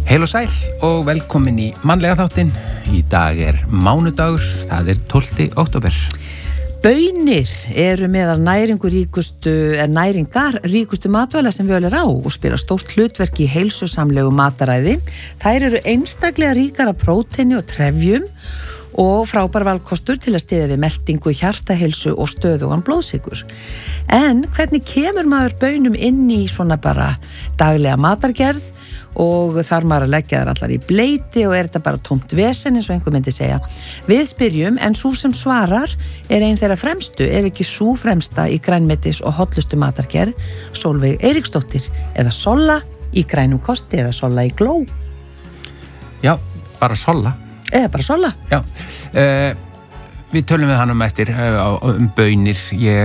Heil og sæl og velkomin í mannlega þáttinn. Í dag mánudagur, það 12. október. Baunir eru meðal næringar ríkustu matvæla sem völ á og spila stórt hlutverk í heilsusamlegu mataræði. Þær eru einstaklega ríkar af próteini og trefjum og frábær valkostur til að styðja við meltingu, hjartaheilsu og stöðugan blóðsykur. En hvernig kemur maður baunum inn í svona bara daglega matargerð og þarf maður að leggja þær allar í bleyti og þetta bara tómt vesen eins og einhver myndi segja. Við spyrjum, en sú sem svarar ein þeirra fremstu, ef ekki sú fremsta í grænmetis og hollustu matargerð, Sólveig Eiríksdóttir, eða Solla í grænum kosti eða Solla í gló. Já, bara Solla. Eða bara Solla. Já, við tölum við hann eftir baunir.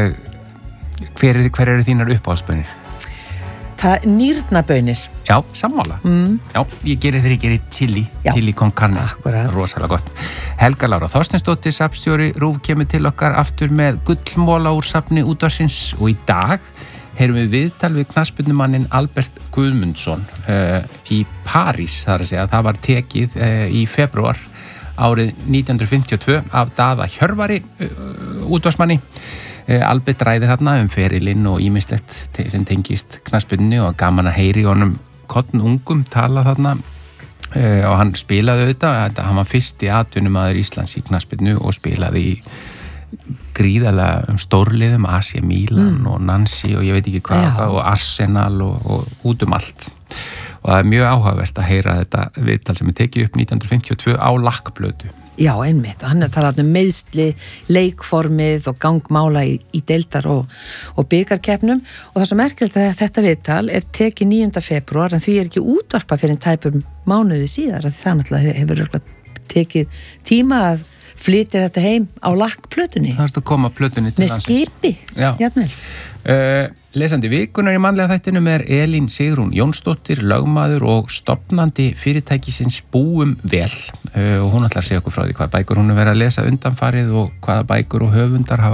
Hver eru þínar uppáhaldsbaunir? Það nýrnabaunir. Já, sammála. Já, ég geri chili con carne. Akkurat. Rosalega gott. Helga Lára Þorsteinsdóttir, safnstjóri RÚV, kemur til okkar aftur með gullmola úr safni útvarsins og í dag heyrum við viðtal við knattspyrnumanninn Albert Guðmundsson í París, þar að segja. Það var tekið í febrúar árið 1952 af Daða Hjörvari útvarsmanni. Albert ræðir þarna ferilinn og ýmislegt sem tengist knattspyrnu og gaman að heyri honum kollungum tala þarna og hann spilaði auðvitað, hann var fyrsti atvinnumaður Íslands í knattspyrnu og spilaði í gríðarlega stórliðum, AC Milan og Nancy og ég veit ekki hvað og Arsenal og út allt og það mjög áhugavert að heyra þetta viðtal sem tekið upp 1952 á lakkplötu. Já, einmitt, og hann talað meiðsli, leikformið og gangmála í deildar og bikarkeppnum og það er svo merkilegt að þetta viðtal tekið 9. febrúar en því ekki útvarpa fyrir tæpur mánuði síðar að það náttúrulega hefur tekið tíma að flytja þetta heim á lakkplötunni. Það er að koma plötunni til landsins. Með skipi, jafnvel. Lesandi vikunar í mannlega þættinum Elín Sigrún Jónsdóttir, lögmaður og stofnandi fyrirtækisins Búum vel og hún ætlar að segja okkur frá því hvaða bækur hún verið að lesa undanfarið og hvaða bækur og höfundar hafa